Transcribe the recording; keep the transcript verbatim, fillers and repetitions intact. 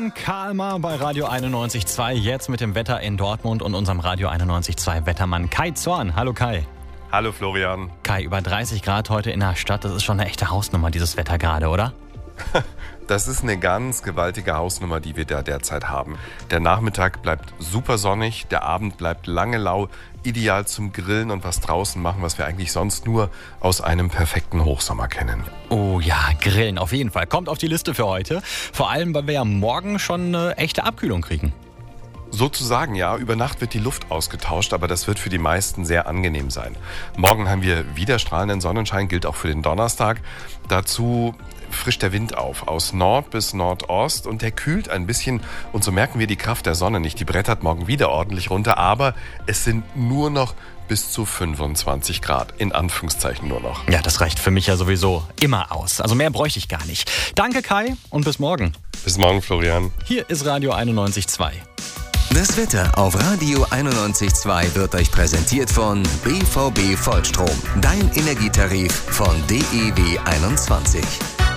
Morgen, Kalmar bei Radio einundneunzig Komma zwei. Jetzt mit dem Wetter in Dortmund und unserem Radio einundneunzig Komma zwei Wettermann Kai Zorn. Hallo Kai. Hallo Florian. Kai, über dreißig Grad heute in der Stadt. Das ist schon eine echte Hausnummer, dieses Wetter gerade, oder? Das ist eine ganz gewaltige Hausnummer, die wir da derzeit haben. Der Nachmittag bleibt super sonnig, der Abend bleibt lange lau, ideal zum Grillen und was draußen machen, was wir eigentlich sonst nur aus einem perfekten Hochsommer kennen. Oh ja, Grillen auf jeden Fall. Kommt auf die Liste für heute. Vor allem, weil wir ja morgen schon eine echte Abkühlung kriegen. Sozusagen, ja. Über Nacht wird die Luft ausgetauscht, aber das wird für die meisten sehr angenehm sein. Morgen haben wir wieder strahlenden Sonnenschein, gilt auch für den Donnerstag. Dazu frischt der Wind auf, aus Nord bis Nordost, und der kühlt ein bisschen, und so merken wir die Kraft der Sonne nicht. Die brettert morgen wieder ordentlich runter, aber es sind nur noch bis zu fünfundzwanzig Grad, in Anführungszeichen nur noch. Ja, das reicht für mich ja sowieso immer aus. Also mehr bräuchte ich gar nicht. Danke Kai und bis morgen. Bis morgen, Florian. Hier ist Radio einundneunzig Komma zwei. Das Wetter auf Radio einundneunzig Komma zwei wird euch präsentiert von B V B Vollstrom. Dein Energietarif von D E W einundzwanzig.